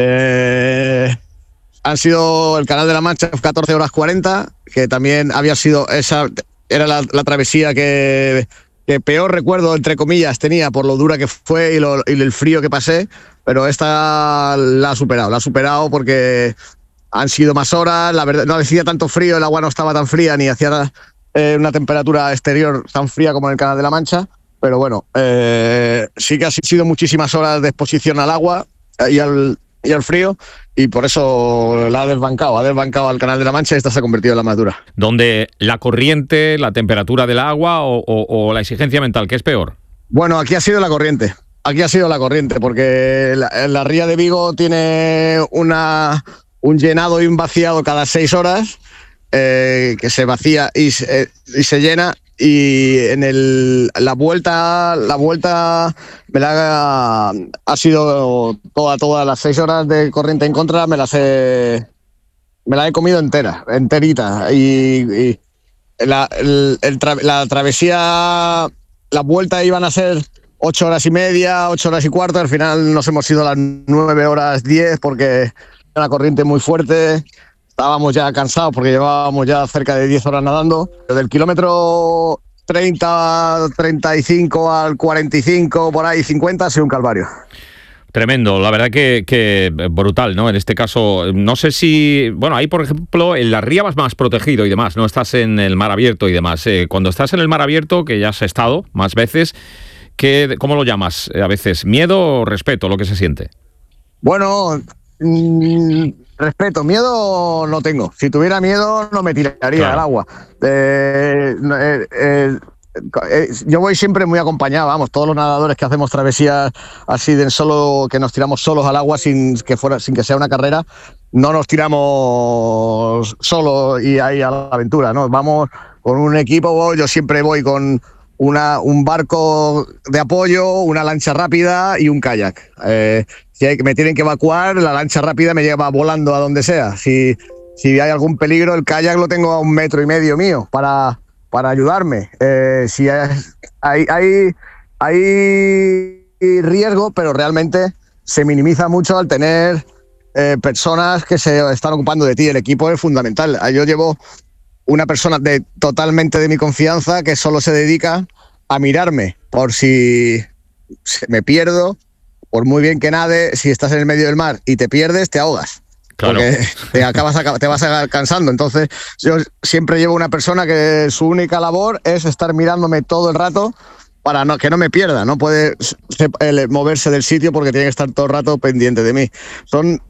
Eh, han sido el Canal de la Mancha catorce horas cuarenta, que también había sido esa, era la, la travesía que... que peor recuerdo, entre comillas, tenía por lo dura que fue y, lo, y el frío que pasé, pero esta la ha superado, la ha superado porque han sido más horas, la verdad, no hacía tanto frío, el agua no estaba tan fría, ni hacía eh, una temperatura exterior tan fría como en el Canal de la Mancha, pero bueno, eh, sí que han sido muchísimas horas de exposición al agua y al, y al frío, y por eso la ha desbancado, ha desbancado al Canal de la Mancha y esta se ha convertido en la más dura. ¿Donde la corriente, la temperatura del agua o, o, o la exigencia mental, qué es peor? Bueno, aquí ha sido la corriente, aquí ha sido la corriente, porque la, la ría de Vigo tiene una, un llenado y un vaciado cada seis horas, eh, que se vacía y se, y se llena. Y en el, la vuelta, la vuelta me la ha, ha sido toda, todas las seis horas de corriente en contra, me las he, me la he comido entera, enterita. Y, y la, el, el tra, la travesía, la vuelta iban a ser ocho horas y media, ocho horas y cuarto. Al final nos hemos ido a las nueve horas diez porque era una corriente muy fuerte. Estábamos ya cansados porque llevábamos ya cerca de diez horas nadando. Del kilómetro treinta, treinta y cinco al cuarenta y cinco, por ahí cincuenta, ha sido un calvario. Tremendo, la verdad que, que brutal, ¿no? En este caso, no sé si... Bueno, ahí, por ejemplo, en la ría vas más protegido y demás, no estás en el mar abierto y demás. Eh, cuando estás en el mar abierto, que ya has estado más veces, ¿qué, ¿cómo lo llamas? A veces, ¿miedo o respeto, lo que se siente? Bueno... Mmm... respeto, miedo no tengo. Si tuviera miedo no me tiraría Claro. al agua. Eh, eh, eh, eh, yo voy siempre muy acompañado, vamos, todos los nadadores que hacemos travesías así de solo, que nos tiramos solos al agua sin que fuera, sin que sea una carrera, no nos tiramos solos y ahí a la aventura, ¿no? Vamos con un equipo, yo siempre voy con una, un barco de apoyo, una lancha rápida y un kayak. Eh, si hay, me tienen que evacuar, la lancha rápida me lleva volando a donde sea. Si, si hay algún peligro, el kayak lo tengo a un metro y medio mío para, para ayudarme. Eh, si hay, hay, hay, hay riesgo, pero realmente se minimiza mucho al tener eh, personas que se están ocupando de ti. El equipo es fundamental. Yo llevo una persona de, totalmente de mi confianza que solo se dedica a mirarme por si me pierdo, por muy bien que nade, si estás en el medio del mar y te pierdes, te ahogas. Claro. Porque te, acabas, te vas cansando. Entonces yo siempre llevo una persona que su única labor es estar mirándome todo el rato para no, que no me pierda. No puede moverse del sitio porque tiene que estar todo el rato pendiente de mí. Son...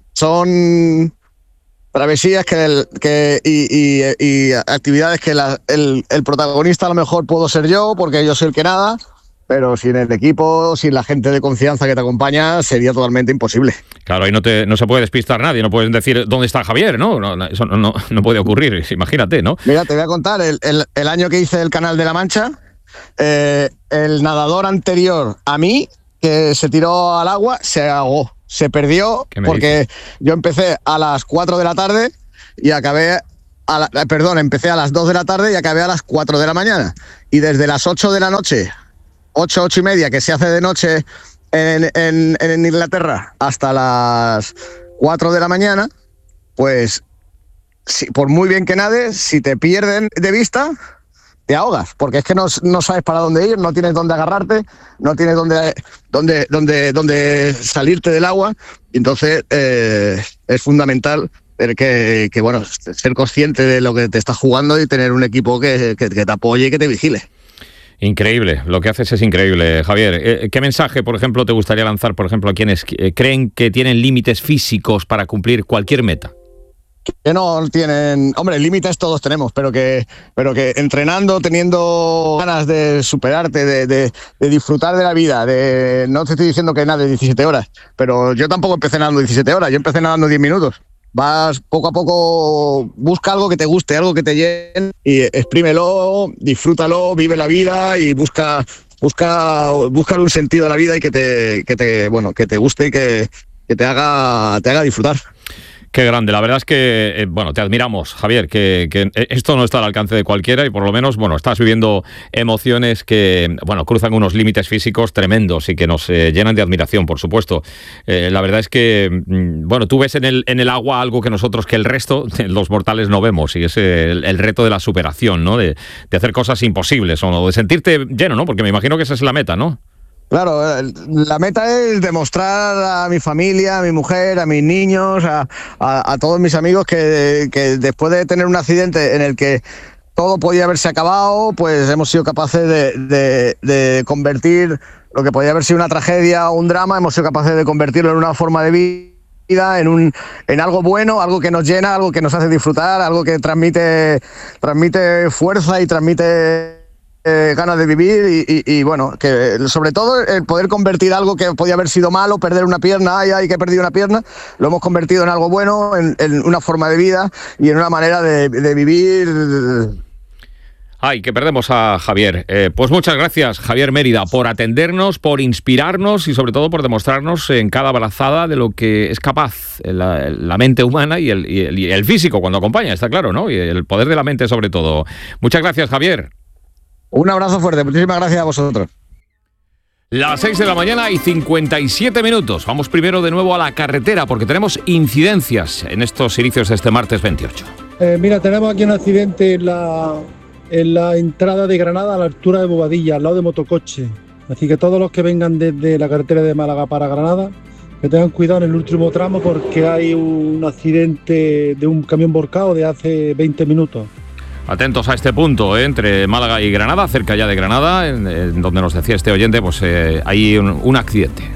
son travesías que, el, que y, y, y actividades que la, el, el protagonista a lo mejor puedo ser yo, porque yo soy el que nada, pero sin el equipo, sin la gente de confianza que te acompaña, sería totalmente imposible. Claro, ahí no, te, no se puede despistar nadie, no pueden decir dónde está Javier, ¿no? no eso no, no, no puede ocurrir, imagínate, ¿no? Mira, te voy a contar, el, el, el año que hice el Canal de la Mancha, eh, el nadador anterior a mí, que se tiró al agua, se ahogó. Se perdió porque dices? Yo empecé a las cuatro de la tarde y acabé, a la, perdón, empecé a las dos de la tarde y acabé a las cuatro de la mañana. Y desde las ocho de la noche, ocho, ocho y media, que se hace de noche en, en, en Inglaterra, hasta las cuatro de la mañana, pues si, por muy bien que nades, si te pierden de vista, te ahogas, porque es que no, no sabes para dónde ir, no tienes dónde agarrarte, no tienes dónde, dónde, dónde, dónde salirte del agua. Entonces eh, es fundamental que, que, bueno, ser consciente de lo que te estás jugando y tener un equipo que, que, que te apoye y que te vigile. Increíble, lo que haces es increíble, Javier. ¿Qué mensaje, por ejemplo, te gustaría lanzar, por ejemplo, a quienes creen que tienen límites físicos para cumplir cualquier meta? Que no tienen, hombre, límites todos tenemos, pero que, pero que entrenando, teniendo ganas de superarte, de, de, de disfrutar de la vida, de, no te estoy diciendo que nades diecisiete horas, pero yo tampoco empecé nadando diecisiete horas, yo empecé nadando diez minutos. Vas poco a poco, busca algo que te guste, algo que te llene y exprímelo, disfrútalo, vive la vida y busca, busca, busca un sentido a la vida y que te, que te, bueno, que te guste y que, que te haga, te haga disfrutar. Qué grande, la verdad es que, eh, bueno, te admiramos, Javier, que, que esto no está al alcance de cualquiera y por lo menos, bueno, estás viviendo emociones que, bueno, cruzan unos límites físicos tremendos y que nos eh, llenan de admiración, por supuesto. Eh, la verdad es que, bueno, tú ves en el, en el agua algo que nosotros, que el resto, los mortales, no vemos y es el, el reto de la superación, ¿no? De, de hacer cosas imposibles o de sentirte lleno, ¿no? Porque me imagino que esa es la meta, ¿no? Claro, la meta es demostrar a mi familia, a mi mujer, a mis niños, a, a, a todos mis amigos que, que después de tener un accidente en el que todo podía haberse acabado, pues hemos sido capaces de, de, de convertir lo que podía haber sido una tragedia o un drama, hemos sido capaces de convertirlo en una forma de vida, en un en algo bueno, algo que nos llena, algo que nos hace disfrutar, algo que transmite, transmite fuerza y transmite Eh, ganas de vivir y, y, y bueno, que sobre todo el poder convertir algo que podía haber sido malo, perder una pierna, ay, ay, que he perdido una pierna, lo hemos convertido en algo bueno, en, en una forma de vida y en una manera de, de vivir. Ay, que perdemos a Javier. Eh, pues muchas gracias, Javier Mérida, por atendernos, por inspirarnos y sobre todo por demostrarnos en cada brazada de lo que es capaz la, la mente humana y el, y, el, y el físico cuando acompaña, está claro, ¿no? Y el poder de la mente sobre todo. Muchas gracias, Javier. Un abrazo fuerte, muchísimas gracias a vosotros. Las seis de la mañana y cincuenta y siete minutos. Vamos primero de nuevo a la carretera porque tenemos incidencias en estos inicios de este martes veintiocho. Eh, mira, tenemos aquí un accidente en la, en la entrada de Granada a la altura de Bobadilla, al lado de Motocoche. Así que todos los que vengan desde la carretera de Málaga para Granada, que tengan cuidado en el último tramo porque hay un accidente de un camión volcado de hace veinte minutos. Atentos a este punto, ¿eh? Entre Málaga y Granada, cerca ya de Granada, en, en donde nos decía este oyente, pues eh, hay un, un accidente.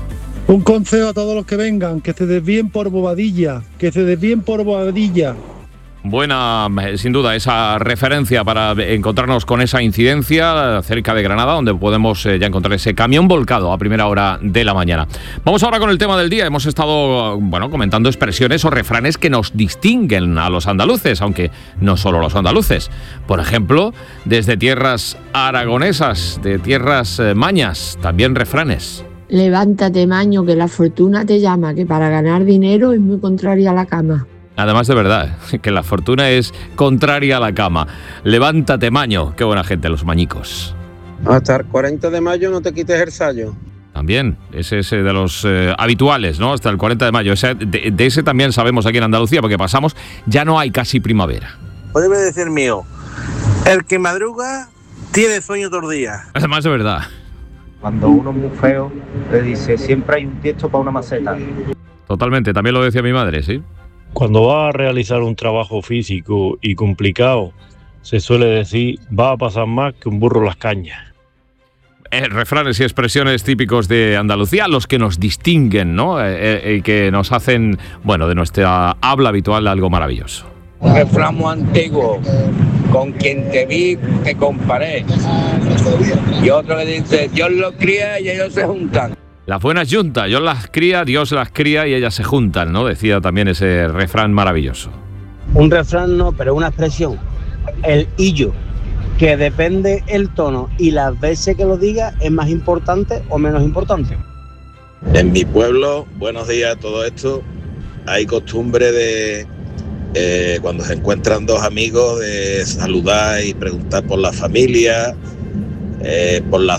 Un consejo a todos los que vengan, que se desvíen por Bobadilla, que se desvíen por Bobadilla. Buena, sin duda, esa referencia para encontrarnos con esa incidencia cerca de Granada, donde podemos eh, ya encontrar ese camión volcado a primera hora de la mañana. Vamos ahora con el tema del día. Hemos estado, bueno, comentando expresiones o refranes que nos distinguen a los andaluces, aunque no solo los andaluces. Por ejemplo, desde tierras aragonesas, de tierras eh, mañas, también refranes. Levántate, maño, que la fortuna te llama, que para ganar dinero es muy contraria a la cama. Además, de verdad, que la fortuna es contraria a la cama. Levántate, maño. Qué buena gente, los mañicos. Hasta el cuarenta de mayo no te quites el sayo. También, ese es de los eh, habituales, ¿no? Hasta el cuarenta de mayo. Ese, de, de ese también sabemos aquí en Andalucía, porque pasamos, ya no hay casi primavera. Puede decir mío, el que madruga tiene sueño todos los días. Además, de verdad. Cuando uno es muy feo, le dice, siempre hay un tiesto para una maceta. Totalmente, también lo decía mi madre, ¿sí? Cuando va a realizar un trabajo físico y complicado, se suele decir, va a pasar más que un burro las cañas. Eh, refranes y expresiones típicos de Andalucía, los que nos distinguen, ¿no? Y eh, eh, que nos hacen, bueno, de nuestra habla habitual algo maravilloso. Un refrán muy antiguo, con quien te vi, te comparé. Y otro que dice, Dios los cría y ellos se juntan. Las buenas juntas, Dios las cría, Dios las cría y ellas se juntan, ¿no? Decía también ese refrán maravilloso. Un refrán no, pero una expresión. El illo, que depende el tono y las veces que lo diga es más importante o menos importante. En mi pueblo, buenos días a todo esto, hay costumbre de, eh, cuando se encuentran dos amigos, de saludar y preguntar por la familia, eh, por la